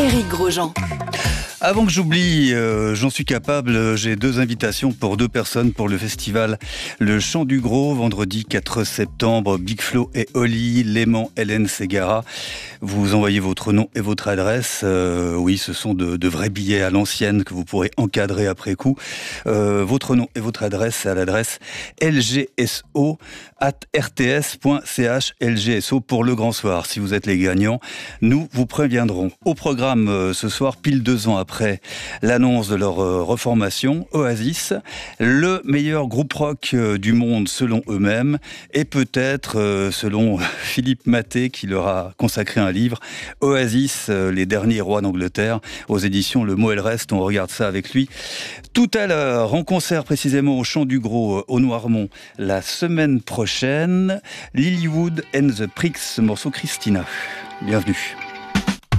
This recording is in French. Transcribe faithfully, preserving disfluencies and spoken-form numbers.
Éric Grosjean. Avant que j'oublie, euh, j'en suis capable, j'ai deux invitations pour deux personnes pour le festival Le Chant du Gros, vendredi quatre septembre, Big Flo et Oli, Léman, Hélène Ségara. Vous envoyez votre nom et votre adresse. Euh, oui, ce sont de, de vrais billets à l'ancienne que vous pourrez encadrer après coup. Euh, votre nom et votre adresse à l'adresse l g s o arobase r t s point c h, L G S O pour le grand soir. Si vous êtes les gagnants, nous vous préviendrons. Au programme euh, ce soir, pile deux ans après l'annonce de leur euh, reformation, Oasis, le meilleur groupe rock euh, du monde selon eux-mêmes, et peut-être euh, selon Philippe Maté qui leur a consacré un livre, Oasis, euh, les derniers rois d'Angleterre, aux éditions Le Mot et le Reste. On regarde ça avec lui tout à l'heure, en concert précisément au Chant du Gros, euh, au Noirmont, la semaine prochaine. Lilywood and the Pricks, morceau Christina. Bienvenue.